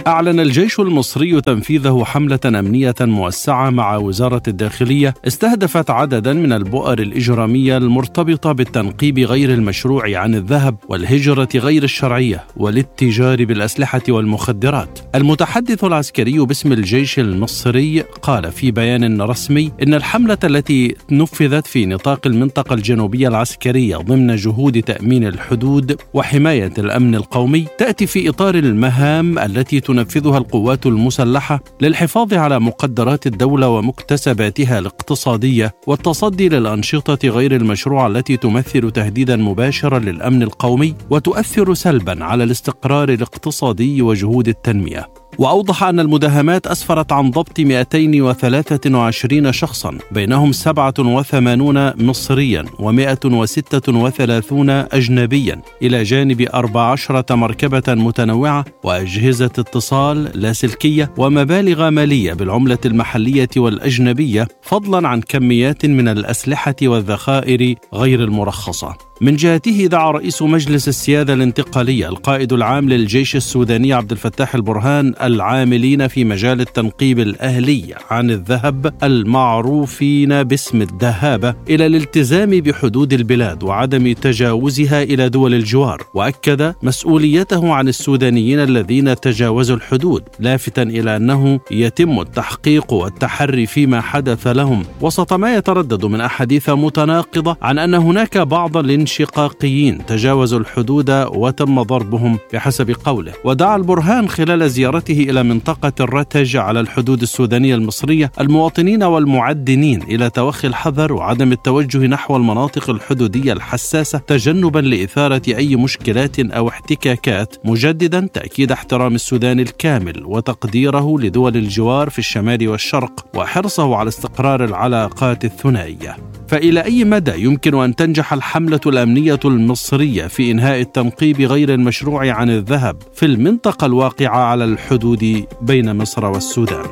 أعلن الجيش المصري تنفيذه حملة أمنية موسعة مع وزارة الداخلية استهدفت عددا من البؤر الإجرامية المرتبطة بالتنقيب غير المشروع عن الذهب والهجرة غير الشرعية والاتجار بالأسلحة والمخدرات. المتحدث العسكري باسم الجيش المصري قال في بيان رسمي إن الحملة التي نفذت في نطاق المنطقة الجنوبية العسكرية ضمن جهود تأمين الحدود وحماية الأمن القومي تأتي في إطار المهام التي تنفذها القوات المسلحة للحفاظ على مقدرات الدولة ومكتسباتها الاقتصادية والتصدي للأنشطة غير المشروعة التي تمثل تهديدا مباشرا للأمن القومي وتؤثر سلبا على الاستقرار الاقتصادي وجهود التنمية. وأوضح أن المداهمات أسفرت عن ضبط 223 شخصا بينهم 87 مصريا و136 أجنبيا إلى جانب 14 مركبة متنوعة وأجهزة اتصال لاسلكية ومبالغ مالية بالعملة المحلية والأجنبية، فضلا عن كميات من الأسلحة والذخائر غير المرخصة. من جهته دعا رئيس مجلس السيادة الانتقالية القائد العام للجيش السوداني عبد الفتاح البرهان العاملين في مجال التنقيب الأهلي عن الذهب المعروفين باسم الدهابة إلى الالتزام بحدود البلاد وعدم تجاوزها إلى دول الجوار، وأكد مسؤوليته عن السودانيين الذين تجاوزوا الحدود، لافتاً إلى أنه يتم التحقيق والتحري فيما حدث لهم، وسط ما يتردد من أحاديث متناقضة عن أن هناك بعض الانشقاقيين تجاوزوا الحدود وتم ضربهم بحسب قوله. ودعا البرهان خلال زيارته إلى منطقة الرتج على الحدود السودانية المصرية المواطنين والمعدنين إلى توخي الحذر وعدم التوجه نحو المناطق الحدودية الحساسة تجنبا لإثارة أي مشكلات أو احتكاكات، مجددا تأكيد احترام السودان الكامل وتقديره لدول الجوار في الشمال والشرق وحرصه على استقرار العلاقات الثنائية. فإلى أي مدى يمكن أن تنجح الحملة الأمنية المصرية في إنهاء التنقيب غير المشروع عن الذهب في المنطقة الواقعة على الحدود بين مصر والسودان؟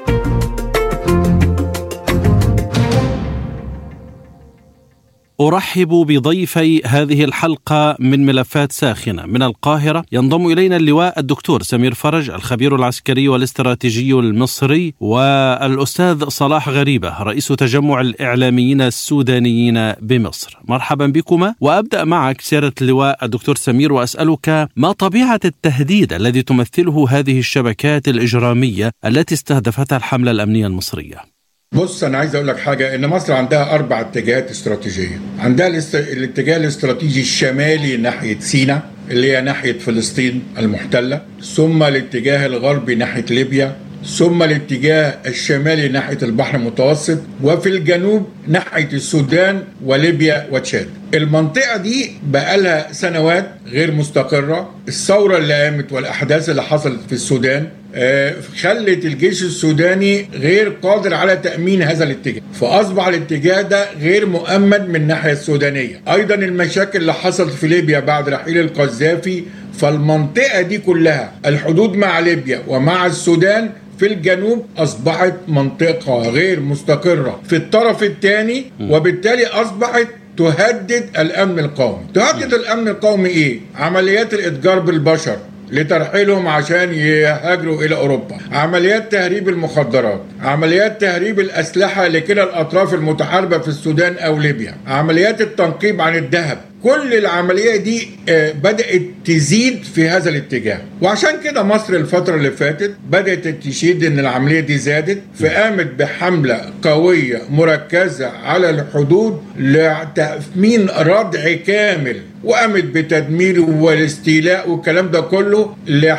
أرحب بضيفي هذه الحلقة من ملفات ساخنة. من القاهرة ينضم إلينا اللواء الدكتور سمير فرج الخبير العسكري والاستراتيجي المصري، والأستاذ صلاح غريبة رئيس تجمع الإعلاميين السودانيين بمصر. مرحبا بكما، وأبدأ معك سيادة اللواء الدكتور سمير وأسألك ما طبيعة التهديد الذي تمثله هذه الشبكات الإجرامية التي استهدفتها الحملة الأمنية المصرية؟ بص، أنا عايز أقول لك حاجة، إن مصر عندها 4 اتجاهات استراتيجية. عندها الاتجاه الاستراتيجي الشمالي ناحية سيناء اللي هي ناحية فلسطين المحتلة، ثم الاتجاه الغربي ناحية ليبيا، ثم الاتجاه الشمالي ناحية البحر المتوسط، وفي الجنوب ناحية السودان وليبيا وتشاد. المنطقة دي بقالها سنوات غير مستقرة. الثورة اللي قامت والأحداث اللي حصلت في السودان خلت الجيش السوداني غير قادر على تأمين هذا الاتجاه، فأصبح الاتجاه ده غير مؤمن من الناحية السودانية. أيضا المشاكل اللي حصلت في ليبيا بعد رحيل القذافي، فالمنطقة دي كلها الحدود مع ليبيا ومع السودان في الجنوب أصبحت منطقة غير مستقرة في الطرف الثاني، وبالتالي أصبحت تهدد الأمن القومي. تهدد الأمن القومي إيه؟ عمليات الإتجار بالبشر لترحيلهم عشان يهاجروا إلى أوروبا، عمليات تهريب المخدرات، عمليات تهريب الأسلحة لكلا الأطراف المتحاربة في السودان أو ليبيا، عمليات التنقيب عن الذهب. كل العملية دي بدأت تزيد في هذا الاتجاه، وعشان كده مصر الفترة اللي فاتت بدأت تشيد ان العملية دي زادت، فقامت بحملة قوية مركزة على الحدود لتأمين ردع كامل، وقامت بتدمير والاستيلاء والكلام ده كله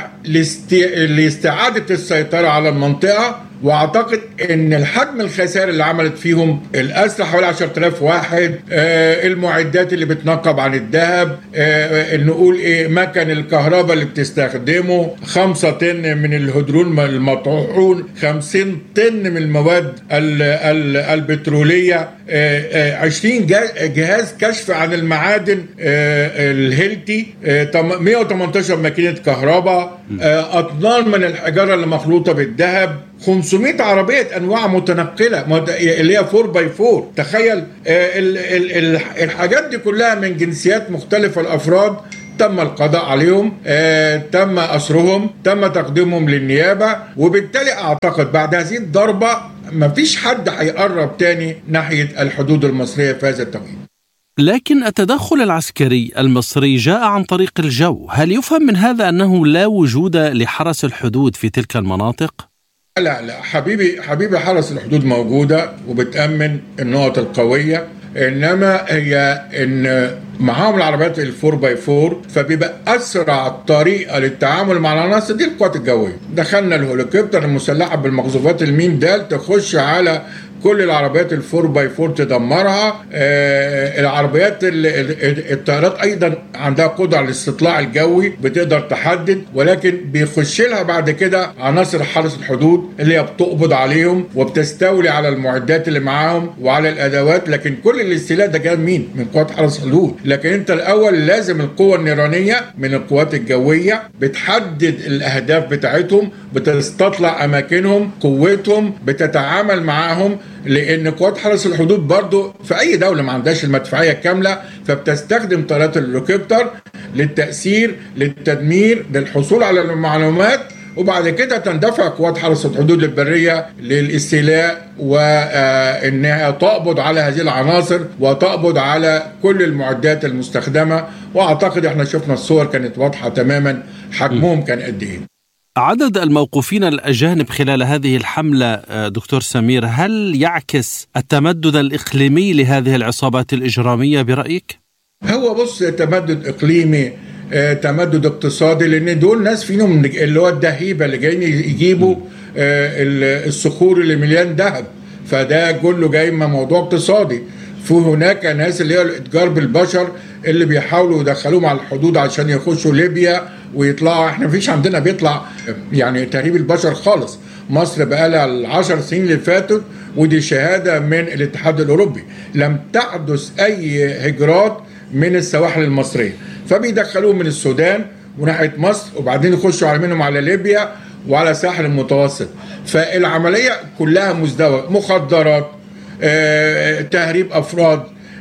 لاستعادة السيطرة على المنطقة. واعتقد ان الحجم الخسائر اللي عملت فيهم الاسلحه حوالي 10,000 واحد، المعدات اللي بتنقب عن الذهب، نقول ايه، مكن الكهرباء اللي بتستخدمه، 5 طن من الهيدرون المطحون، 50 طن من المواد البتروليه، 20 جهاز كشف عن المعادن الهيلتي، 118 ماكينه كهرباء، اطنان من الحجاره اللي مخلوطه بالذهب، 500 عربية أنواع متنقلة اللي هي 4x4. تخيل الحاجات دي كلها من جنسيات مختلفة الأفراد تم القضاء عليهم، تم أسرهم، تم تقديمهم للنيابة، وبالتالي أعتقد بعد هذه الضربة مفيش حد هيقرب تاني ناحية الحدود المصرية في هذا التوقيت. لكن التدخل العسكري المصري جاء عن طريق الجو، هل يفهم من هذا أنه لا وجود لحرس الحدود في تلك المناطق؟ لا حبيبي حرس الحدود موجودة وبتأمن النقط القوية، إنما هي إن معاهم العربيات ال4x4، فبيبقى أسرع طريقة للتعامل مع العناصر دي القوات الجوية. دخلنا الهليكوبتر المسلحة بالمقذوفات الميم دال تخش على كل العربيات ال4x4 تدمرها. العربيات الطيارات ايضا عندها قدره على الاستطلاع الجوي، بتقدر تحدد، ولكن بيخش لها بعد كده عناصر حرس الحدود اللي هي بتقبض عليهم وبتستولي على المعدات اللي معاهم وعلى الادوات. لكن كل الاستيلاء ده كان مين؟ من قوات حرس الحدود. لكن انت الاول لازم القوه النيرانيه من القوات الجويه بتحدد الاهداف بتاعتهم، بتستطلع اماكنهم، قوتهم، بتتعامل معاهم، لان قوات حرس الحدود برضو في اي دوله ما عندهاش المدفعيه الكامله، فبتستخدم طيارات الهليكوبتر للتاثير، للتدمير، للحصول على المعلومات، وبعد كده تندفع قوات حرس الحدود البريه للاستيلاء وانها تقبض على هذه العناصر وتقبض على كل المعدات المستخدمه. واعتقد احنا شفنا الصور كانت واضحه تماما حجمهم كان قد ايه. عدد الموقوفين الأجانب خلال هذه الحملة دكتور سمير، هل يعكس التمدد الإقليمي لهذه العصابات الإجرامية برأيك؟ هو بص، تمدد إقليمي، تمدد اقتصادي، لأن دول ناس فيهم اللي هو الدهيبة اللي جايين يجيبوا الصخور اللي مليان ذهب، فده كله جاي من موضوع اقتصادي. في هناك ناس اللي هي الاتجار بالبشر اللي بيحاولوا يدخلوهم على الحدود عشان يخشوا ليبيا ويطلعوا. احنا مفيش عندنا بيطلع يعني تهريب البشر خالص. مصر بقالها 10 سنين اللي فاتت، ودي شهادة من الاتحاد الأوروبي، لم تحدث أي هجرات من السواحل المصرية، فبيدخلوهم من السودان وناحية مصر وبعدين يخشوا على منهم على ليبيا وعلى الساحل المتوسط. فالعملية كلها مزدوجة، مخدرات، تهريب أفراد،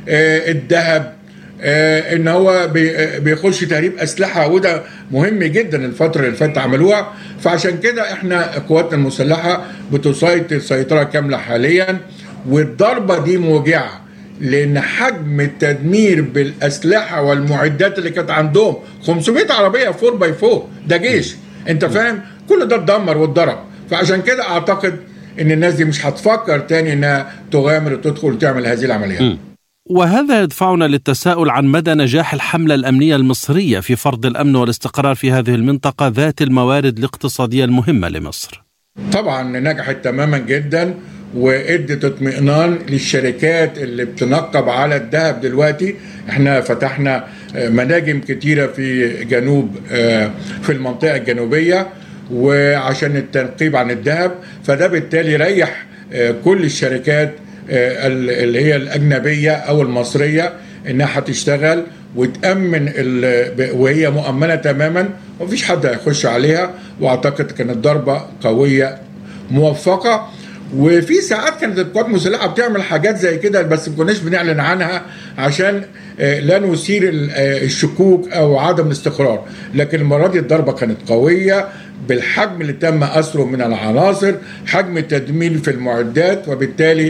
الذهب، ان هو بيخش تهريب اسلحه، وده مهم جدا الفتره اللي فاتت عملوها. فعشان كده احنا قواتنا المسلحه بتسيطر سيطره كامله حاليا، والضربه دي موجعه لان حجم التدمير بالاسلحه والمعدات اللي كانت عندهم 500 عربيه 4x4، ده جيش، انت فاهم؟ كل ده اتدمر واتضرب. فعشان كده اعتقد ان الناس دي مش هتفكر تاني انها تغامر وتدخل وتعمل هذه العمليات. وهذا يدفعنا للتساؤل عن مدى نجاح الحملة الأمنية المصرية في فرض الأمن والاستقرار في هذه المنطقة ذات الموارد الاقتصادية المهمة لمصر. طبعا نجحت تماما جدا، وادت اطمئنان للشركات اللي بتنقب على الذهب. دلوقتي احنا فتحنا مناجم كتيرة في جنوب في المنطقة الجنوبية وعشان التنقيب عن الذهب، فده بالتالي ريح كل الشركات اللي هي الأجنبية أو المصرية إنها هتشتغل وتأمن وهي مؤمنة تماما ومفيش حد هيخش عليها. وأعتقد كانت ضربة قوية موفقة، وفي ساعات كانت القوات المسلحة بتعمل حاجات زي كده بس ما كناش بنعلن عنها عشان لا نثير الشكوك أو عدم الاستقرار. لكن المرة دي الضربة كانت قوية بالحجم اللي تم أسره من العناصر، حجم التدمير في المعدات، وبالتالي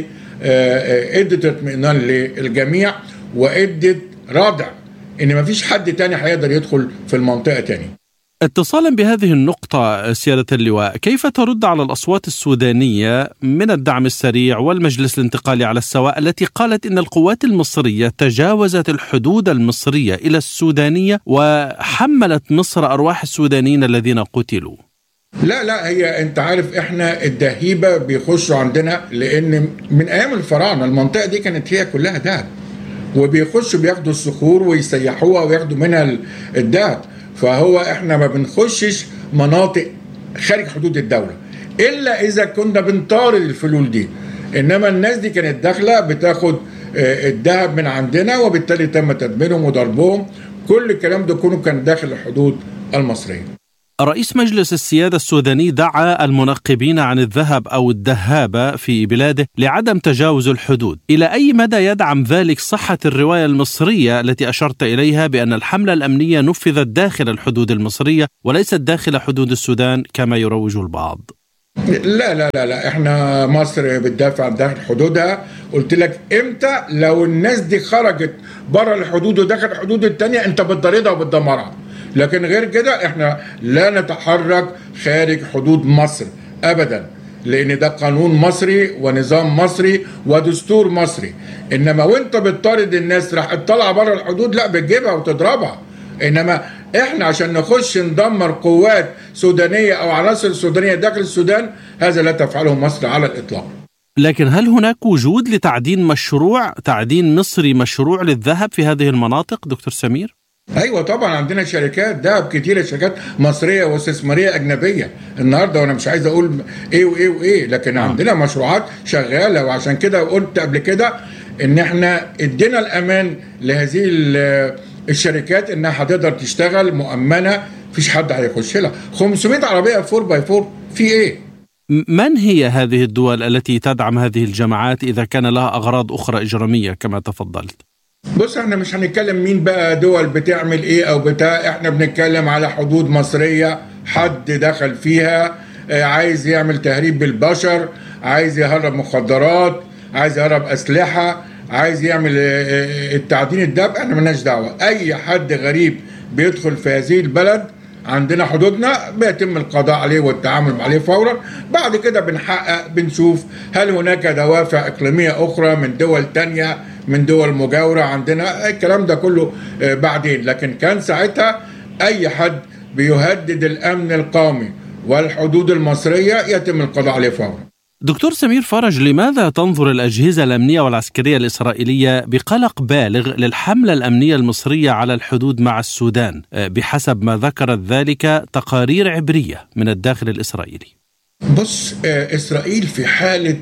ادت اطمئنان للجميع وادت رادع ان مفيش حد تاني هيقدر يدخل في المنطقة تاني. اتصالا بهذه النقطة سيادة اللواء، كيف ترد على الأصوات السودانية من الدعم السريع والمجلس الانتقالي على السواء التي قالت إن القوات المصرية تجاوزت الحدود المصرية إلى السودانية وحملت مصر أرواح السودانيين الذين قتلوا؟ لا هي انت عارف احنا الدهيبة بيخشوا عندنا لان من ايام الفراعنة المنطقة دي كانت هي كلها دهب، وبيخشوا بياخدوا الصخور ويسيحوها وياخدوا منها الدهب. فهو احنا ما بنخشش مناطق خارج حدود الدولة الا اذا كنا بنطارد الفلول دي، انما الناس دي كانت داخلة بتاخد الدهب من عندنا، وبالتالي تم تدميرهم وضربهم. كل الكلام ده كله كان داخل الحدود المصرية. رئيس مجلس السيادة السوداني دعا المنقبين عن الذهب أو الدهابة في بلاده لعدم تجاوز الحدود. إلى أي مدى يدعم ذلك صحة الرواية المصرية التي أشرت إليها بأن الحملة الأمنية نفذت داخل الحدود المصرية وليست داخل حدود السودان كما يروج البعض؟ لا لا لا لا، احنا مصر بتدافع عن داخل حدودها. قلت لك امتى؟ لو الناس دي خرجت بره الحدود وداخل الحدود التانية انت بتطاردها وبتدمرها، لكن غير كده احنا لا نتحرك خارج حدود مصر ابدا، لان ده قانون مصري ونظام مصري ودستور مصري. انما وانت بتطارد الناس راح تطلع بره الحدود، لا بتجيبها وتضربها. انما احنا عشان نخش ندمر قوات سودانية او عناصر سودانية داخل السودان، هذا لا تفعله مصر على الاطلاق. لكن هل هناك وجود تعدين مصري مشروع للذهب في هذه المناطق دكتور سمير؟ ايوه طبعا، عندنا شركات ذهب كتيره، شركات مصريه واستثماريه اجنبيه النهارده، وانا مش عايز اقول ايه وايه وايه، لكن عندنا مشروعات شغاله. وعشان كده قلت قبل كده ان احنا ادينا الامان لهذه الشركات انها هتقدر تشتغل مؤمنه، مفيش حد هيخش لها. 500 عربيه 4x4 في ايه؟ من هي هذه الدول التي تدعم هذه الجماعات اذا كان لها اغراض اخرى اجراميه كما تفضلت؟ بص، احنا مش هنتكلم مين بقى دول بتعمل ايه او بتاع، احنا بنتكلم على حدود مصرية حد دخل فيها عايز يعمل تهريب بالبشر، عايز يهرب مخدرات، عايز يهرب اسلحة، عايز يعمل التعدين الدب، احنا ملناش دعوة. اي حد غريب بيدخل في هذه البلد عندنا حدودنا بيتم القضاء عليه والتعامل عليه فورا. بعد كده بنحقق، بنشوف هل هناك دوافع إقليمية أخرى من دول تانية، من دول مجاورة عندنا، الكلام ده كله بعدين. لكن كان ساعتها أي حد بيهدد الأمن القومي والحدود المصرية يتم القضاء عليه فورا. دكتور سمير فرج، لماذا تنظر الأجهزة الأمنية والعسكرية الإسرائيلية بقلق بالغ للحملة الأمنية المصرية على الحدود مع السودان بحسب ما ذكرت ذلك تقارير عبرية من الداخل الإسرائيلي؟ بص، إسرائيل في حالة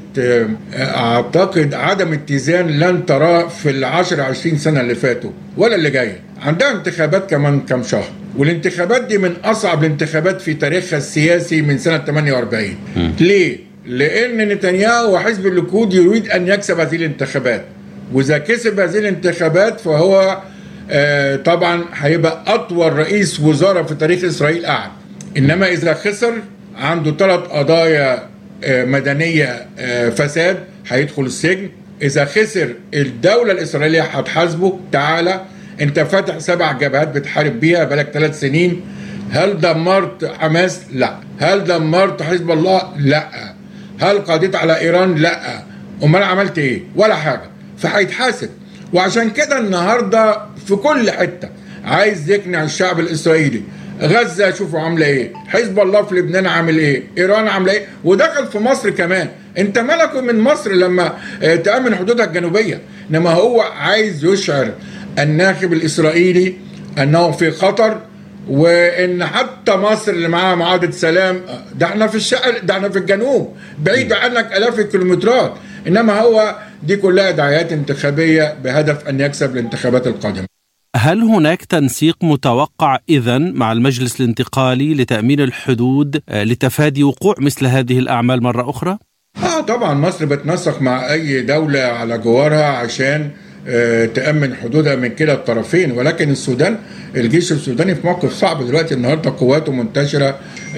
أعتقد عدم اتزان لن تراه في 10-20 سنة اللي فاتوا ولا اللي جاية. عندها انتخابات كمان كم شهر، والانتخابات دي من أصعب الانتخابات في تاريخها السياسي من سنة 48. ليه؟ لأن نتنياهو وحزب الليكود يريد أن يكسب هذه الانتخابات، وإذا كسب هذه الانتخابات فهو طبعا هيبقى أطول رئيس وزراء في تاريخ إسرائيل قعد. إنما إذا خسر عنده 3 قضايا مدنية فساد هيدخل السجن. إذا خسر الدولة الإسرائيلية هتحاسبه، تعالى أنت فاتح 7 جبهات بتحارب بيها بقالك 3 سنين، هل دمرت حماس؟ لا. هل دمرت حزب الله؟ لا. هل قضيت على إيران؟ لا. أمال عملت إيه؟ ولا حاجة. فهيتحاسب. وعشان كده النهاردة في كل حتة عايز يقنع الشعب الإسرائيلي. غزة شوفوا عاملة إيه، حزب الله في لبنان عامل إيه، إيران عاملة إيه، ودخل في مصر كمان. أنت مالك من مصر لما تأمن حدودها الجنوبية؟ إنما هو عايز يشعر الناخب الإسرائيلي أنه في خطر، وان حتى مصر اللي معاها معاهده سلام، ده احنا في الشرق، ده احنا في الجنوب بعيد عنك الاف الكيلومترات. انما هو دي كلها دعايات انتخابيه بهدف ان يكسب الانتخابات القادمه. هل هناك تنسيق متوقع إذن مع المجلس الانتقالي لتأمين الحدود لتفادي وقوع مثل هذه الأعمال مرة أخرى؟ طبعا مصر بتنسق مع أي دولة على جوارها عشان تأمن حدودها من كلا الطرفين. ولكن السودان، الجيش السوداني في موقف صعب دلوقتي. النهارده قواته منتشرة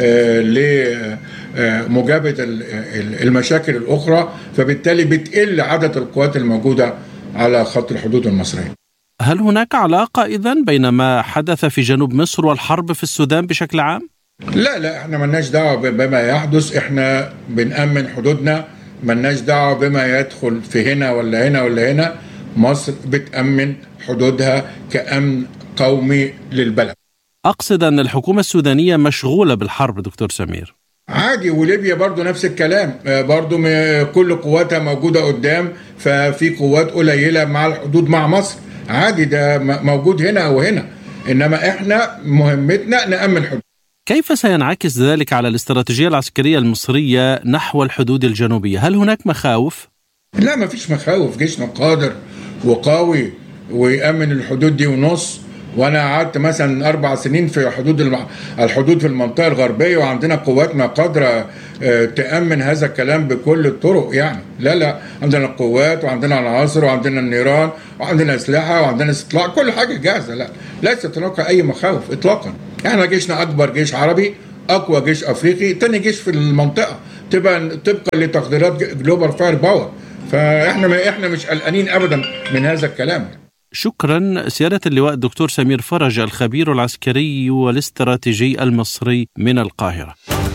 لمجابهة المشاكل الأخرى، فبالتالي بتقل عدد القوات الموجودة على خط الحدود المصرية. هل هناك علاقة إذن بين ما حدث في جنوب مصر والحرب في السودان بشكل عام؟ لا، احنا ملناش دعوة بما يحدث، احنا بنأمن حدودنا، ملناش دعوة بما يدخل في هنا ولا هنا ولا هنا. مصر بتأمن حدودها كأمن قومي للبلد. أقصد أن الحكومة السودانية مشغولة بالحرب دكتور سمير. عادي، وليبيا برضو نفس الكلام، برضو كل قواتها موجودة قدام، ففي قوات قليلة مع الحدود مع مصر، عادي، ده موجود هنا وهنا. إنما إحنا مهمتنا نأمن حدود. كيف سينعكس ذلك على الاستراتيجية العسكرية المصرية نحو الحدود الجنوبية؟ هل هناك مخاوف؟ لا، ما فيش مخاوف. جيشنا قادر وقوي ويأمن الحدود دي ونص، وانا قعدت مثلا 4 سنين في الحدود في المنطقه الغربيه، وعندنا قواتنا قادره تامن هذا الكلام بكل الطرق يعني. لا عندنا القوات وعندنا العناصر وعندنا النيران وعندنا اسلحه وعندنا استطلاع، كل حاجه جاهزه. لا ليست هناك اي مخاوف اطلاقا. احنا جيشنا اكبر جيش عربي، اقوى جيش افريقي، تاني جيش في المنطقه طبقا لتقديرات جلوبال فاير باور. فاحنا مش قلقانين ابدا من هذا الكلام. شكرا سيادة اللواء الدكتور سمير فرج، الخبير العسكري والاستراتيجي المصري من القاهرة.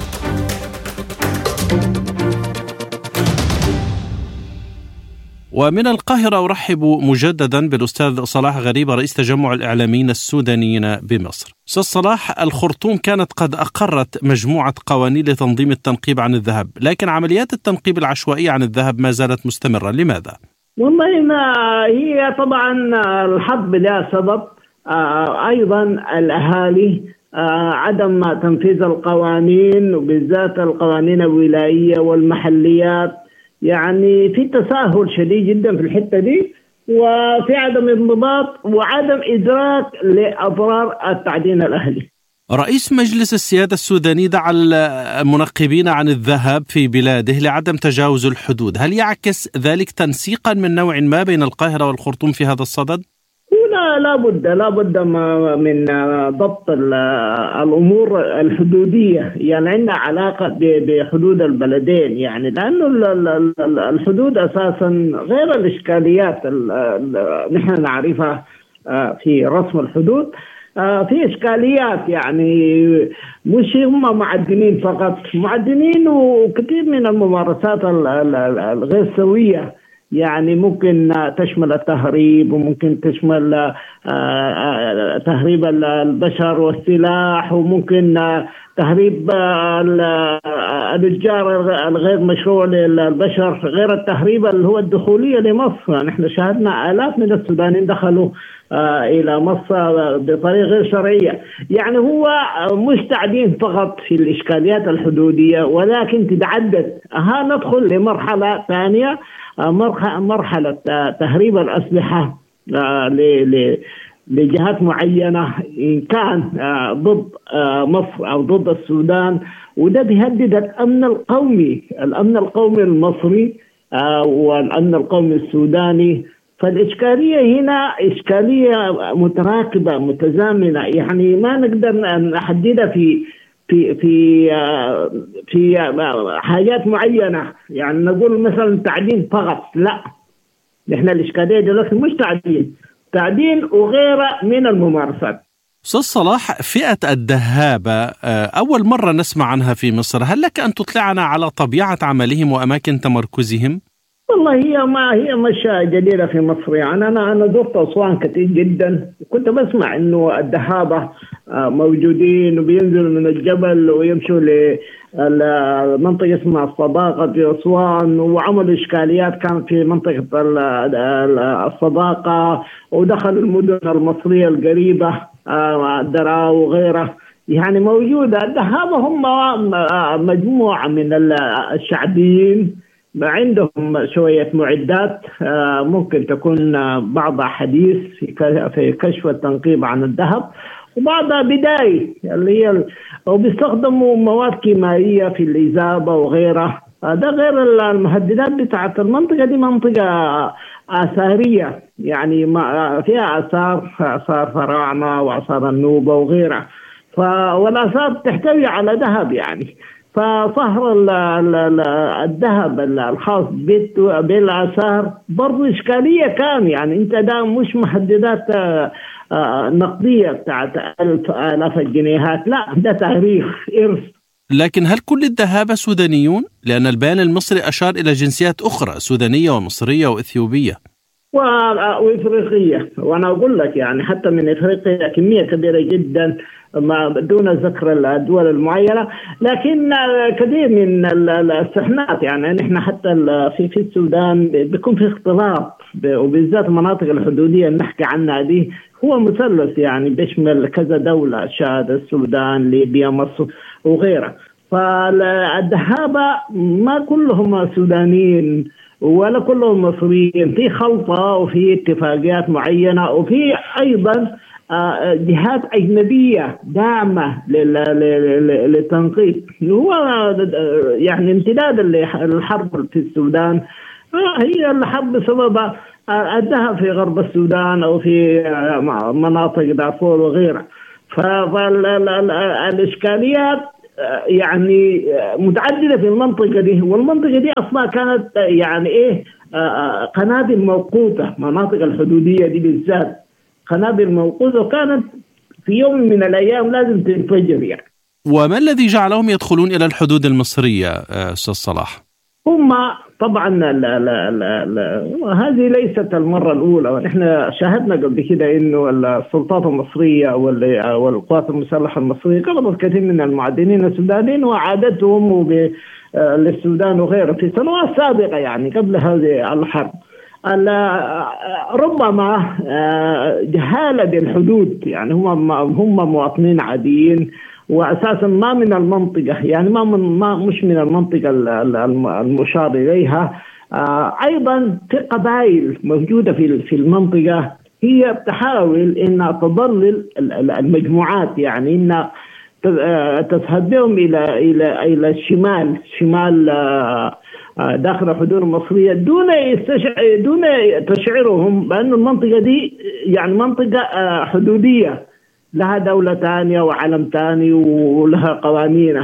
ومن القاهرة أرحب مجددا بالأستاذ صلاح غريبة، رئيس تجمع الإعلاميين السودانيين بمصر. أستاذ صلاح، الخرطوم كانت قد أقرت مجموعة قوانين لتنظيم التنقيب عن الذهب، لكن عمليات التنقيب العشوائية عن الذهب ما زالت مستمرة، لماذا؟ والله ما هي طبعا الحرب لها سبب، أيضا الأهالي، عدم تنفيذ القوانين وبالذات القوانين الولائية والمحليات، يعني في تساهل شديد جدا في الحتة دي، وفي عدم انضباط وعدم إدراك لأضرار التعدين الأهلي. رئيس مجلس السيادة السوداني دعا المنقبين عن الذهب في بلاده لعدم تجاوز الحدود، هل يعكس ذلك تنسيقا من نوع ما بين القاهرة والخرطوم في هذا الصدد؟ لا بد من ضبط الأمور الحدودية، يعني عندنا علاقة بحدود البلدين، يعني لأنه الحدود أساسا غير الإشكاليات نحن نعرفها في رسم الحدود، في إشكاليات، يعني مش هم معدنين فقط، معدنين وكثير من الممارسات الغير سوية، يعني ممكن تشمل التهريب، وممكن تشمل تهريب البشر والسلاح، وممكن تهريب الاتجار الغير مشروع للبشر، غير التهريب اللي هو الدخولية لمصر. نحن شاهدنا آلاف من السودانيين دخلوا إلى مصر بطريقة غير شرعية. يعني هو مش تعدين فقط في الإشكاليات الحدودية، ولكن تتعدد. ندخل لمرحلة ثانية، مرحلة تهريب الأسلحة لجهات معينة، إن كان ضد مصر أو ضد السودان، وده بيهدد الأمن القومي المصري والأمن القومي السوداني. فالإشكالية هنا إشكالية متراكبة متزامنة، يعني ما نقدر نحددها في حاجات معينة، يعني نقول مثلا تعدين فقط، لا، نحن الإشكالية دلوقتي مش تعدين وغيره من الممارسات. أستاذ صلاح، فئة الدهابة أول مرة نسمع عنها في مصر، هل لك أن تطلعنا على طبيعة عملهم وأماكن تمركزهم؟ والله هي مش جديدة في مصر، يعني أنا زرت أسوان كثير جدا، كنت بسمع إنه الدهابة موجودين وبينزلوا من الجبل ويمشوا لمنطقة اسمها الصداقة في أسوان، وعملوا إشكاليات كانت في منطقة الصداقة، ودخلوا المدن المصرية القريبة الدراو وغيره، يعني موجودة. الدهابة هم مجموعة من الشعبيين عندهم شوية معدات، ممكن تكون بعضها حديث في كشف التنقيب عن الذهب، وبعضها بداية اللي هي وبيستخدموا مواد كيميائية في الإذابة وغيرها. ده غير المهددات بتاعت المنطقة دي، منطقة آثارية، يعني فيها آثار فراعنة وآثار النوبة وغيرها، والآثار تحتوي على ذهب يعني. فصهر الذهب الخاص بالآثار برضو إشكالية كان، يعني أنت ده مش محددات نقدية بتاعت آلاف الجنيهات، لا، ده تاريخ إرث. لكن هل كل الذهابة سودانيون؟ لأن البيان المصري أشار إلى جنسيات أخرى، سودانية ومصرية وإثيوبية وإفريقية، وأنا أقول لك يعني حتى من إفريقيا كمية كبيرة جدا ما دون ذكر الدول المعينة، لكن كثير من الاستحناءات، يعني نحن حتى في السودان بيكون في اختلاط، وبالذات المناطق الحدودية اللي نحكي عنها دي، هو مثلث يعني بيشمل كذا دولة، تشاد، السودان، ليبيا، مصر وغيرها. فالدهابة ما كلهم سودانيين ولا كلهم مصريين، في خلطة وفي اتفاقيات معينة، وفي أيضا جهات أجنبية داعمة للتنقيب. هو يعني امتداد الحرب في السودان، هي الحرب بسبب أدها في غرب السودان أو في مناطق دارفور وغيرها. فالإشكاليات يعني متعددة في المنطقة دي، والمنطقة دي أصلا كانت يعني قنابل موقوتة. مناطق الحدودية دي بالذات قنابل موقوتة، وكانت في يوم من الأيام لازم تنفجر يعني. وما الذي جعلهم يدخلون إلى الحدود المصرية أستاذ صلاح؟ هم طبعا هذه ليست المرة الأولى، ونحن شاهدنا قبل كده إنه السلطات المصرية والقوات المسلحة المصرية قبضت كثير من المعدنين السودانيين وعادتهم للسودان وغيره في سنوات سابقة يعني قبل هذه الحرب. ربما جهالة بالحدود، يعني هم مواطنين عاديين وأساسا ما من المنطقة، يعني مش من المنطقة المشار إليها. أيضا في قبائل موجودة في المنطقة هي تحاول أن تضلل المجموعات، يعني أن تذهب بهم إلى الشمال داخل الحدود المصرية دون تشعرهم بأن المنطقة دي يعني منطقة حدودية لها دولة ثانية وعلم ثاني ولها قوانينه.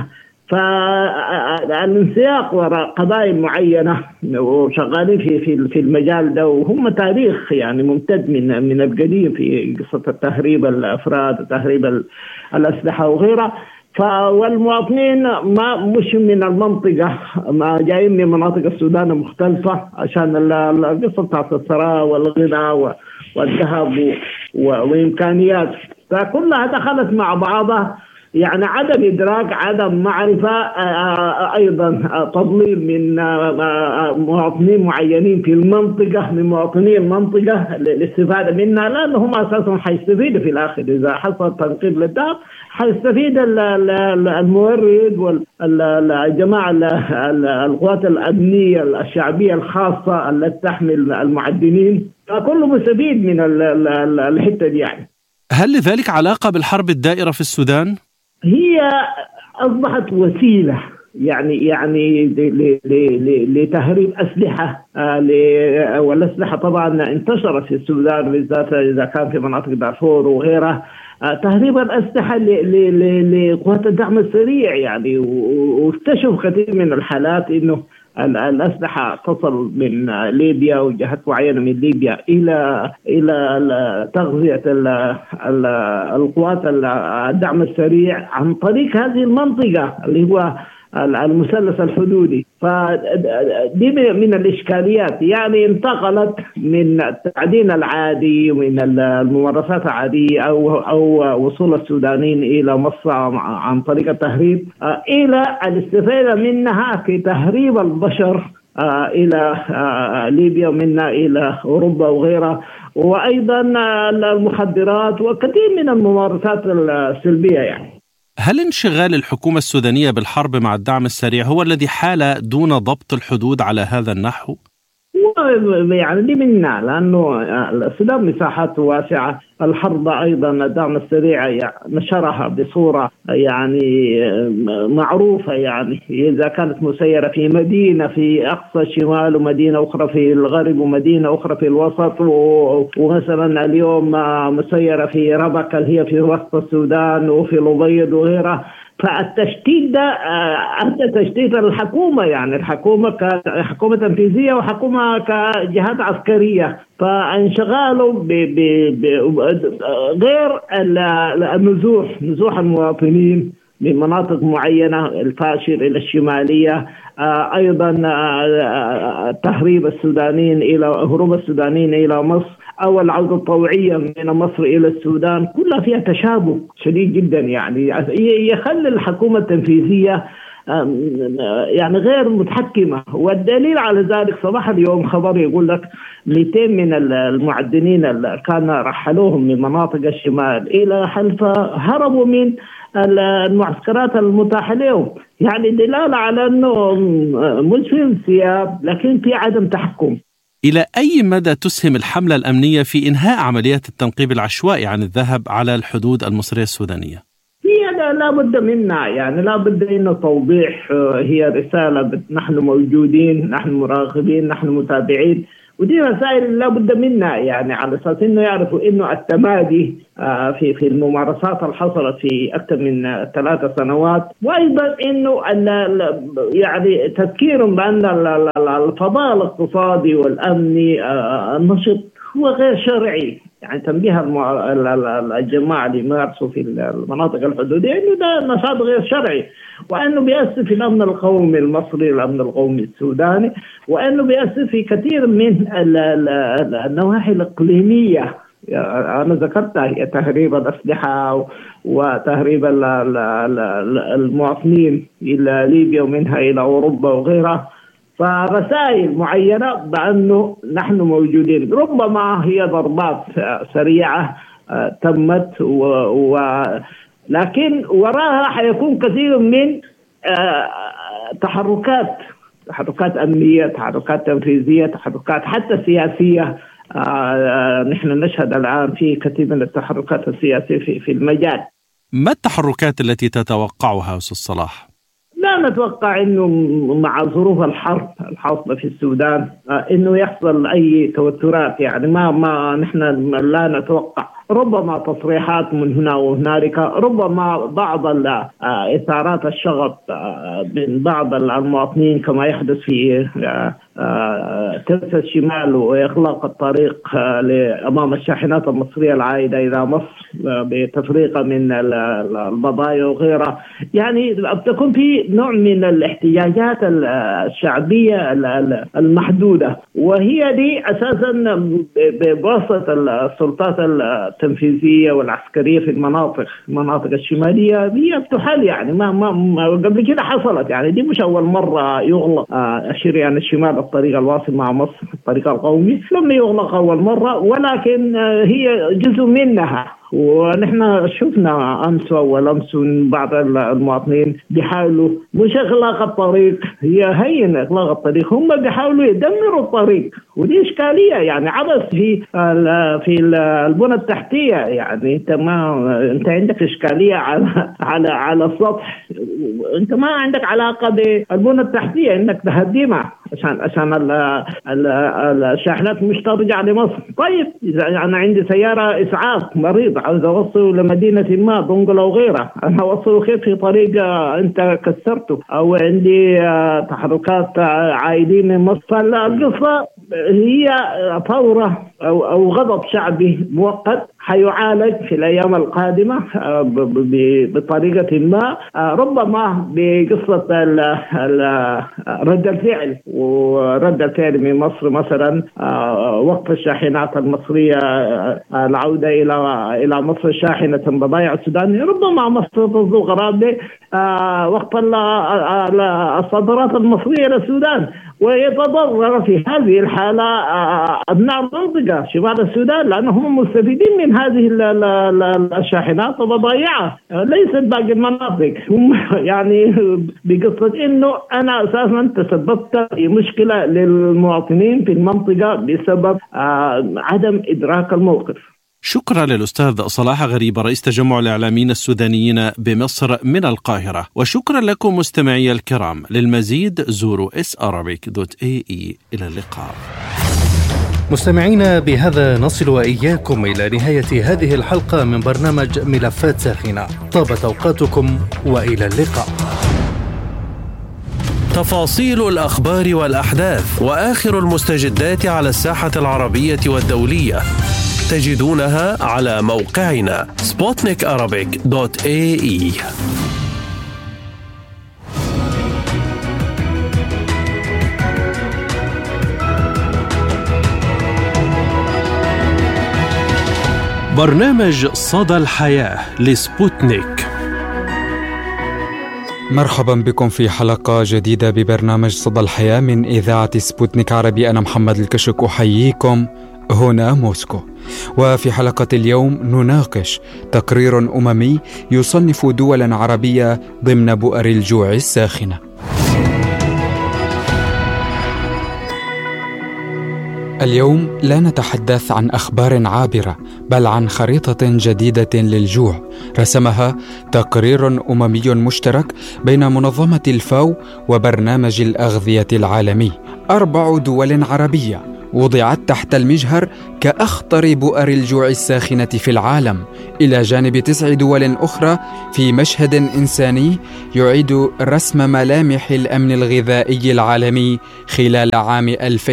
فالانسياق وراء قبائل معينة وشغالين في المجال ده، وهم تاريخ يعني ممتد من القديم في قصة التهريب الأفراد وتهريب الأسلحة وغيرها. والمواطنين ما مش من المنطقة، ما جايين من مناطق السودان مختلفة عشان القصة بتاعت الثراء والغنى والذهب وإمكانيات، فكلها دخلت مع بعضها. يعني عدم إدراك، عدم معرفة، أيضا تضليل من مواطنين معينين في المنطقة، من مواطني المنطقة للاستفادة منها، لأنهم أساسا حيستفيدوا في الآخر إذا حصل تنقيب للذهب. حيستفيد المورد والجماعة القوات الأمنية الشعبية الخاصة التي تحمل المعدنين، فكله مستفيد من الحتة دي يعني. هل لذلك علاقة بالحرب الدائرة في السودان؟ هي أصبحت وسيلة يعني لتهريب أسلحة، والأسلحة طبعا انتشرت في السودان بالذات إذا كان في مناطق دارفور وغيرها. تهريب الأسلحة لقوات الدعم السريع يعني، واكتشف كثير من الحالات إنه الأسلحة تصل من ليبيا وجهات معينة من ليبيا إلى تغذية القوات الدعم السريع عن طريق هذه المنطقة اللي هو المثلث الحدودي. فدي من الإشكاليات، يعني انتقلت من التعدين العادي ومن الممارسات العادية أو وصول السودانيين إلى مصر عن طريق التهريب إلى الاستفادة منها في تهريب البشر إلى ليبيا ومنها إلى أوروبا وغيرها، وأيضا المخدرات وكثير من الممارسات السلبية يعني. هل انشغال الحكومة السودانية بالحرب مع الدعم السريع هو الذي حال دون ضبط الحدود على هذا النحو؟ يعني دي منا، لأنه السودان مساحات واسعة. الحرب أيضا الدعم السريع نشرها بصورة يعني معروفة، يعني إذا كانت مسيرة في مدينة في أقصى الشمال ومدينة أخرى في الغرب ومدينة أخرى في الوسط، ومثلا اليوم مسيرة في ربك اللي هي في وسط السودان وفي الأبيض وغيرها. فالتشتيت ده أدى تشتيت الحكومة، يعني الحكومة كحكومة تنفيذية وحكومة كجهات عسكرية، فانشغاله غير نزوح المواطنين من مناطق معينة الفاشر إلى الشمالية، أيضا تهريب السودانيين إلى هروب السودانيين إلى مصر أو العودة الطوعية من مصر إلى السودان، كلها فيها تشابه شديد جدا. يعني يخلي الحكومة التنفيذية يعني غير متحكمة. والدليل على ذلك صباح اليوم خبر يقول لك 200 من المعدنين اللي كان رحلوهم من مناطق الشمال إلى حلفة هربوا من المعسكرات المتاحة لهم، يعني دلالة على أنه مش في انسياب لكن في عدم تحكم. إلى أي مدى تسهم الحملة الأمنية في إنهاء عمليات التنقيب العشوائي عن الذهب على الحدود المصرية السودانية؟ هي لا بد منها، يعني لا بد إنه توضيح. هي رسالة نحن موجودين، نحن مراقبين، نحن متابعين، ودي رسائل لا بد منها، يعني على أساس إنه يعرفوا إنه التمادي في الممارسات اللي حصلت في أكثر من 3 سنوات، وأيضا إنه يعني تذكيرهم بأن الفضاء الاقتصادي والأمني النشط هو غير شرعي. يعني تنبيه الجماعة اللي يمارسوا في المناطق الحدودية إنه ده نشاط غير شرعي، وأنه بيأثر في الأمن القومي المصري، الأمن القومي السوداني، وأنه بيأثر في كثير من النواحي الإقليمية. أنا ذكرتها، هي تهريب الأسلحة وتهريب المواطنين إلى ليبيا ومنها إلى أوروبا وغيرها. فرسائل معينة بأنه نحن موجودين، ربما هي ضربات سريعة تمت لكن وراها حيكون كثير من تحركات أمنية، تحركات تنفيذية، تحركات حتى سياسية. نحن نشهد الآن في كثير من التحركات السياسية في المجال. ما التحركات التي تتوقعها أستاذ صلاح؟ لا نتوقع انه مع ظروف الحرب الحاصله في السودان انه يحصل اي توترات، يعني ما نحن لا نتوقع. ربما تصريحات من هنا وهنالك، ربما بعض اثارات الشغب من بعض المواطنين كما يحدث في ترس الشمال، واغلاق الطريق امام الشاحنات المصريه العائده الى مصر بتفريقه من البضائع وغيرها. يعني تكون في نوع من الاحتجاجات الشعبية المحدودة، وهي دي أساسا بواسطة السلطات التنفيذية والعسكرية في المناطق الشمالية هي بتحل. يعني ما قبل كده حصلت، يعني دي مش أول مرة يغلق شريان الشمال الطريق الواصل مع مصر الطريق القومي، لم يغلق أول مرة، ولكن هي جزء منها. ونحن شفنا أمس والأمس بعض المواطنين بيحاولوا مش إغلاق الطريق، هي هين إغلاق الطريق، هم بيحاولوا يدمروا الطريق، ودي إشكالية. يعني عبث في البنى التحتية. يعني أنت عندك إشكالية على السطح، أنت ما عندك علاقة بالبنى التحتية إنك تهدمها عشان الشاحنات مش ترجع لمصر. طيب إذا أنا عندي سيارة إسعاف مريض عاوز أوصله لمدينة ما دونجلا وغيرها، أنا أوصله كيف في طريق أنت كسرته، أو عندي تحركات عائدين من مصر. القصة هي ثورة أو غضب شعبي مؤقت حيعالج في الأيام القادمة بطريقة ما، ربما بقصة رد الفعل ورد الفعل من مصر، مثلا وقف الشاحنات المصرية، العودة إلى مصر شاحنة بضائع السودان، ربما مصر تصدر قرار وقف الصادرات المصرية للسودان، ويتضرر في هذه الحالة أبناء المنطقة شمال السودان، لأنهم مستفيدين من هذه الشاحنات وبضائعها، ليست باقي المناطق. هم يعني بقصة إنه أنا أساسا تسببت في مشكلة للمواطنين في المنطقة بسبب عدم إدراك الموقف. شكرا للأستاذ صلاح غريب، رئيس تجمع الإعلاميين السودانيين بمصر من القاهرة. وشكرا لكم مستمعي الكرام. للمزيد زوروا sarabic.ae. إلى اللقاء. مستمعينا، بهذا نصل وإياكم إلى نهاية هذه الحلقة من برنامج ملفات ساخنة. طابت أوقاتكم وإلى اللقاء. تفاصيل الأخبار والأحداث وآخر المستجدات على الساحة العربية والدولية تجدونها على موقعنا sputnikarabic.ae. برنامج صدى الحياة لسبوتنيك. مرحبا بكم في حلقة جديدة ببرنامج صدى الحياة من إذاعة سبوتنيك عربي. أنا محمد الكشك أحييكم هنا موسكو. وفي حلقة اليوم نناقش تقرير أممي يصنف دولا عربية ضمن بؤر الجوع الساخنة. اليوم لا نتحدث عن أخبار عابرة، بل عن خريطة جديدة للجوع رسمها تقرير أممي مشترك بين منظمة الفاو وبرنامج الأغذية العالمي. 4 دول عربية وضعت تحت المجهر كأخطر بؤر الجوع الساخنة في العالم، إلى جانب 9 دول أخرى في مشهد إنساني يعيد رسم ملامح الأمن الغذائي العالمي خلال عام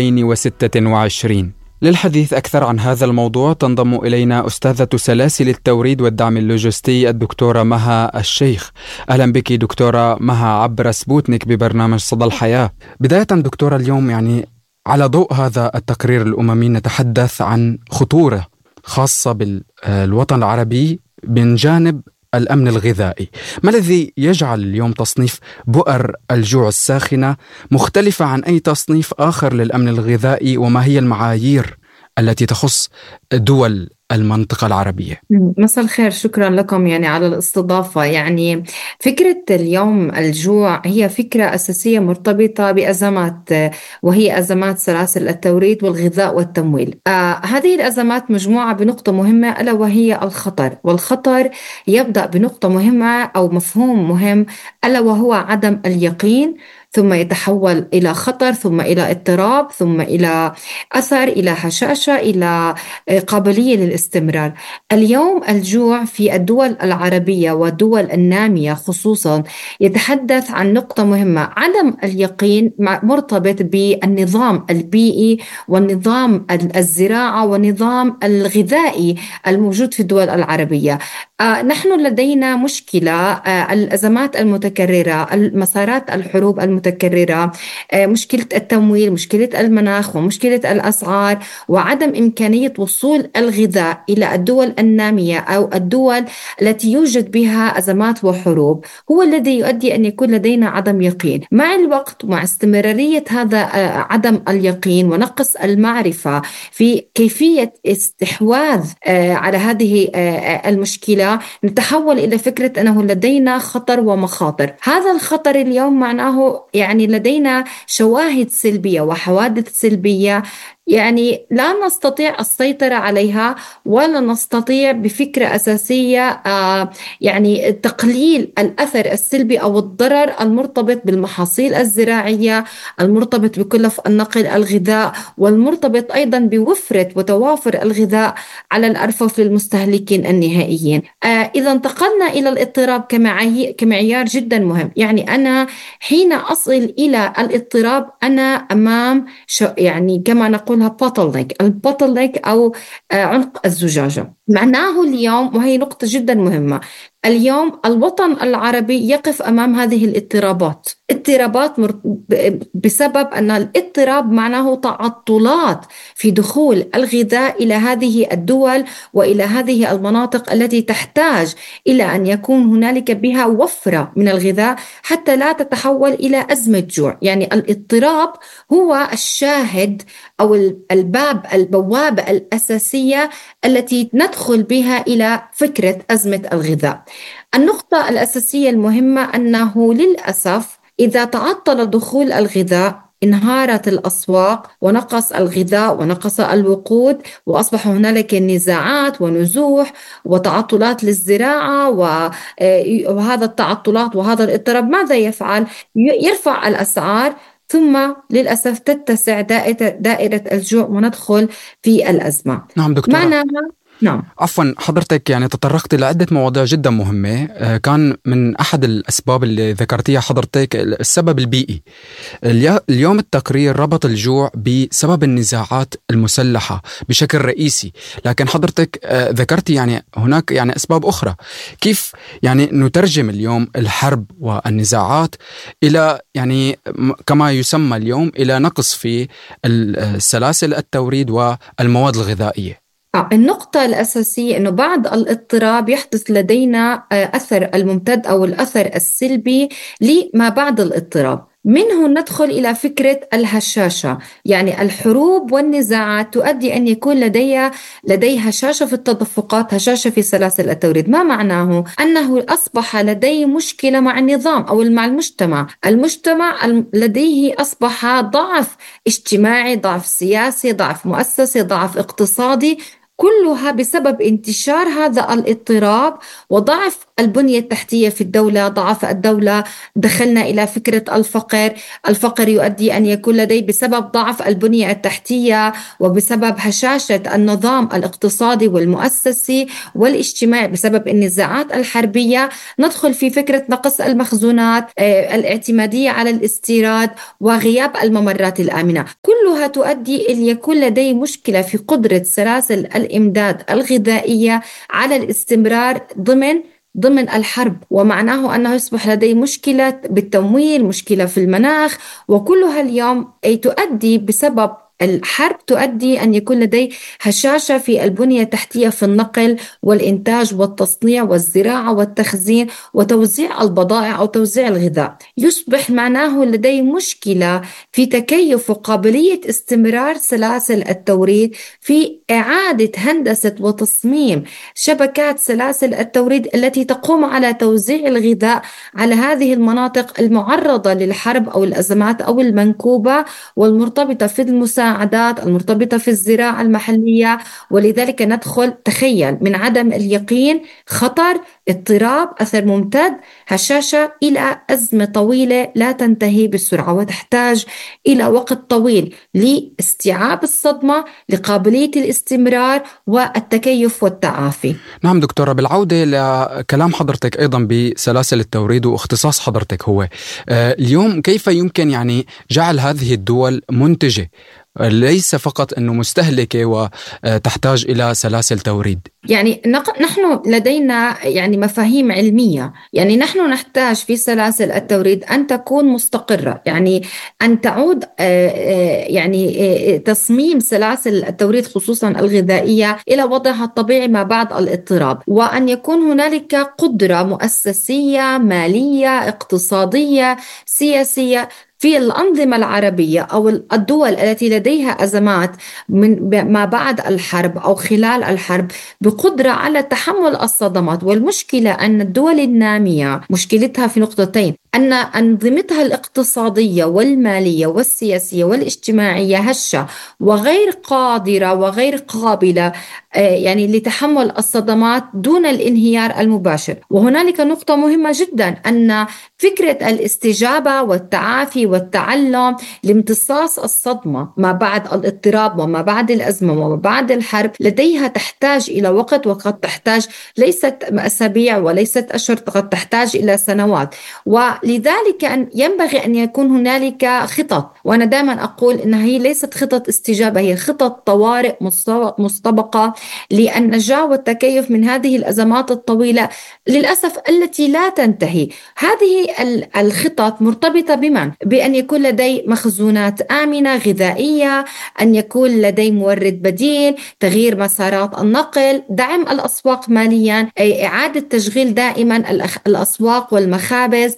2026. للحديث أكثر عن هذا الموضوع تنضم إلينا أستاذة سلاسل التوريد والدعم اللوجستي الدكتورة مها الشيخ. أهلا بك دكتورة مها عبر سبوتنيك ببرنامج صدى الحياة. بداية دكتورة، اليوم على ضوء هذا التقرير الأممي نتحدث عن خطورة خاصة بالوطن العربي من جانب الأمن الغذائي. ما الذي يجعل اليوم تصنيف بؤر الجوع الساخنة مختلفة عن أي تصنيف آخر للأمن الغذائي، وما هي المعايير التي تخص دول المنطقة العربية؟ مساء الخير، شكرا لكم على الاستضافة. فكرة اليوم الجوع هي فكرة أساسية مرتبطة بأزمات، وهي أزمات سلاسل التوريد والغذاء والتمويل. هذه الأزمات مجموعة بنقطة مهمة، ألا وهي الخطر. والخطر يبدأ بنقطة مهمة أو مفهوم مهم، ألا وهو عدم اليقين، ثم يتحول إلى خطر، ثم إلى اضطراب، ثم إلى أثر، إلى هشاشة، إلى قابلية للاستمرار. اليوم الجوع في الدول العربية والدول النامية خصوصا يتحدث عن نقطة مهمة، عدم اليقين مرتبط بالنظام البيئي والنظام الزراعة والنظام الغذائي الموجود في الدول العربية. نحن لدينا مشكلة، الأزمات المتكررة، مسارات الحروب المتكررة، مشكلة التمويل، مشكلة المناخ، ومشكلة الأسعار، وعدم إمكانية وصول الغذاء إلى الدول النامية أو الدول التي يوجد بها أزمات وحروب، هو الذي يؤدي أن يكون لدينا عدم يقين. مع الوقت ومع استمرارية هذا عدم اليقين ونقص المعرفة في كيفية استحواذ على هذه المشكلة، نتحول إلى فكرة أنه لدينا خطر ومخاطر. هذا الخطر اليوم معناه لدينا شواهد سلبية وحوادث سلبية لا نستطيع السيطرة عليها، ولا نستطيع بفكرة أساسية تقليل الأثر السلبي أو الضرر المرتبط بالمحاصيل الزراعية، المرتبط بكلف النقل الغذاء، والمرتبط أيضا بوفرة وتوافر الغذاء على الأرفف للمستهلكين النهائيين. إذا انتقلنا إلى الاضطراب كمعيار جدا مهم، أنا حين أصل إلى الاضطراب أنا أمام كما نقولها bottleneck أو عنق الزجاجة. معناه اليوم، وهي نقطة جدا مهمة، اليوم الوطن العربي يقف أمام هذه الاضطرابات بسبب أن الاضطراب معناه تعطلات في دخول الغذاء إلى هذه الدول وإلى هذه المناطق التي تحتاج إلى أن يكون هنالك بها وفرة من الغذاء حتى لا تتحول إلى أزمة جوع. الاضطراب هو الشاهد أو البوابة الأساسية التي ندخل بها إلى فكرة أزمة الغذاء. النقطة الأساسية المهمة أنه للأسف إذا تعطل دخول الغذاء انهارت الأسواق ونقص الغذاء ونقص الوقود، وأصبح هنالك نزاعات ونزوح وتعطلات للزراعة، وهذا التعطلات وهذا الاضطراب ماذا يفعل؟ يرفع الأسعار، ثم للأسف تتسع دائرة الجوع وندخل في الأزمة. نعم دكتورة. نعم. عفوا حضرتك تطرقت لعدة مواضيع جدا مهمة. كان من أحد الأسباب اللي ذكرتيها حضرتك السبب البيئي. اليوم التقرير ربط الجوع بسبب النزاعات المسلحة بشكل رئيسي، لكن حضرتك ذكرتي هناك أسباب أخرى. كيف نترجم اليوم الحرب والنزاعات إلى كما يسمى اليوم إلى نقص في السلاسل التوريد والمواد الغذائية؟ النقطة الأساسية أنه بعد الاضطراب يحدث لدينا أثر الممتد أو الأثر السلبي لما بعد الاضطراب. منه ندخل إلى فكرة الهشاشة، يعني الحروب والنزاعات تؤدي أن يكون لدي هشاشة في التدفقات، هشاشة في سلاسل التوريد. ما معناه؟ أنه أصبح لدي مشكلة مع النظام أو مع المجتمع لديه أصبح ضعف اجتماعي، ضعف سياسي، ضعف مؤسسي، ضعف اقتصادي، كلها بسبب انتشار هذا الاضطراب وضعف البنية التحتية في الدولة. ضعف الدولة، دخلنا إلى فكرة الفقر يؤدي أن يكون لدي بسبب ضعف البنية التحتية وبسبب هشاشة النظام الاقتصادي والمؤسسي والاجتماعي بسبب النزاعات الحربية، ندخل في فكرة نقص المخزونات، الاعتمادية على الاستيراد، وغياب الممرات الآمنة. كلها تؤدي أن يكون لدي مشكلة في قدرة سلاسل الإمداد الغذائية على الاستمرار ضمن الحرب، ومعناه أنه يصبح لدي مشكلة بالتمويل، مشكلة في المناخ، وكلها اليوم تؤدي بسبب الحرب تؤدي أن يكون لدي هشاشة في البنية التحتية في النقل والإنتاج والتصنيع والزراعة والتخزين وتوزيع البضائع أو توزيع الغذاء. يصبح معناه لدي مشكلة في تكيف وقابلية استمرار سلاسل التوريد، في إعادة هندسة وتصميم شبكات سلاسل التوريد التي تقوم على توزيع الغذاء على هذه المناطق المعرضة للحرب أو الأزمات أو المنكوبة والمرتبطة في المساعدات المرتبطة في الزراعة المحلية. ولذلك ندخل، تخيل، من عدم اليقين، خطر، اضطراب، أثر ممتد، هشاشة، إلى أزمة طويلة لا تنتهي بسرعة وتحتاج إلى وقت طويل لاستيعاب الصدمة، لقابلية الاستمرار والتكيف والتعافي. نعم دكتورة، بالعودة لكلام حضرتك أيضا بسلاسل التوريد واختصاص حضرتك هو اليوم كيف يمكن يعني جعل هذه الدول منتجة ليس فقط أنه مستهلكة وتحتاج إلى سلاسل توريد؟ يعني نحن لدينا يعني مفاهيم علمية، يعني نحن نحتاج في سلاسل التوريد أن تكون مستقرة، يعني أن تعود يعني تصميم سلاسل التوريد خصوصا الغذائية إلى وضعها الطبيعي ما بعد الاضطراب، وأن يكون هنالك قدرة مؤسسية، مالية، اقتصادية، سياسية في الأنظمة العربية أو الدول التي لديها أزمات من ما بعد الحرب أو خلال الحرب بقدرة على تحمل الصدمات. والمشكلة أن الدول النامية مشكلتها في نقطتين: أن أنظمتها الاقتصادية والمالية والسياسية والاجتماعية هشة وغير قادرة وغير قابلة يعني لتحمل الصدمات دون الانهيار المباشر. وهنالك نقطة مهمة جدا، أن فكرة الاستجابة والتعافي والتعلم لامتصاص الصدمة ما بعد الاضطراب وما بعد الأزمة وما بعد الحرب لديها تحتاج إلى وقت، وقد تحتاج ليست أسابيع وليست أشهر، قد تحتاج إلى سنوات. ولذلك ينبغي أن يكون هنالك خطط، وأنا دائما أقول إنها هي ليست خطط استجابة، هي خطط طوارئ مسبقة للنجاة والتكيف من هذه الأزمات الطويلة للأسف التي لا تنتهي. هذه الخطط مرتبطة بأن يكون لدي مخزونات آمنة غذائية، أن يكون لدي مورد بديل، تغيير مسارات النقل، دعم الأسواق ماليا، إعادة تشغيل دائما الأسواق والمخابز،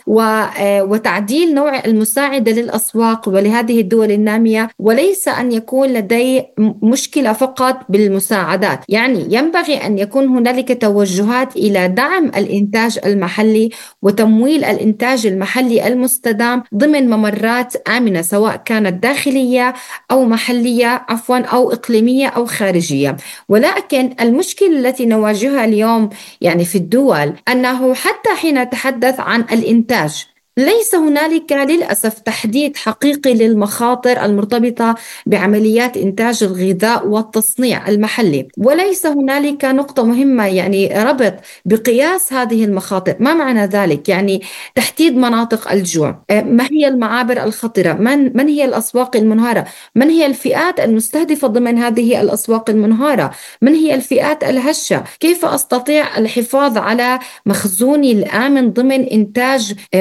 وتعديل نوع المساعدة للأسواق ولهذه الدول النامية، وليس أن يكون لدي مشكلة فقط بالمساعدات. يعني ينبغي أن يكون هنالك توجهات إلى دعم الإنتاج المحلي وتمويل الإنتاج المحلي المستدام ضمن ممرات آمنة، سواء كانت داخلية أو محلية أو إقليمية أو خارجية. ولكن المشكلة التي نواجهها اليوم يعني في الدول أنه حتى حين نتحدث عن الإنتاج ليس هنالك للأسف تحديد حقيقي للمخاطر المرتبطة بعمليات إنتاج الغذاء والتصنيع المحلي، وليس هنالك نقطة مهمة يعني ربط بقياس هذه المخاطر. ما معنى ذلك؟ يعني تحديد مناطق الجوع، ما هي المعابر الخطرة، من هي الأسواق المنهارة، من هي الفئات المستهدفة ضمن هذه الأسواق المنهارة، من هي الفئات الهشة، كيف أستطيع الحفاظ على مخزوني الآمن ضمن إنتاج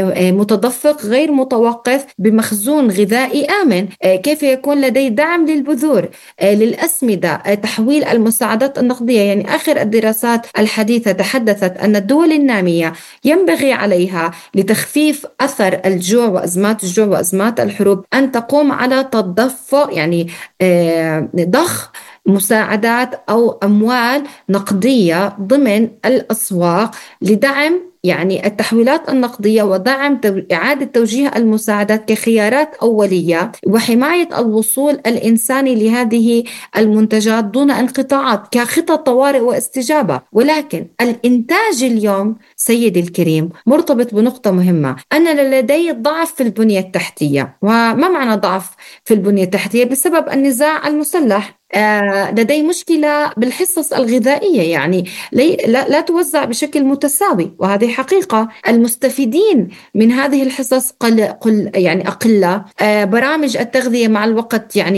متدفق غير متوقف بمخزون غذائي آمن. كيف يكون لدي دعم للبذور، للأسمدة، تحويل المساعدات النقدية. يعني آخر الدراسات الحديثة تحدثت أن الدول النامية ينبغي عليها لتخفيف أثر الجوع وأزمات الجوع وأزمات الحروب أن تقوم على تدفق، يعني ضخ مساعدات أو أموال نقدية ضمن الأسواق لدعم يعني التحويلات النقدية ودعم إعادة توجيه المساعدات كخيارات أولية وحماية الوصول الإنساني لهذه المنتجات دون انقطاعات كخطة طوارئ واستجابة. ولكن الإنتاج اليوم سيدي الكريم مرتبط بنقطة مهمة، أنا لدي ضعف في البنية التحتية. وما معنى ضعف في البنية التحتية؟ بسبب النزاع المسلح. لدي مشكلة بالحصص الغذائية، يعني لا توزع بشكل متساوي، وهذه حقيقة. المستفيدين من هذه الحصص يعني أقل. برامج التغذية مع الوقت يعني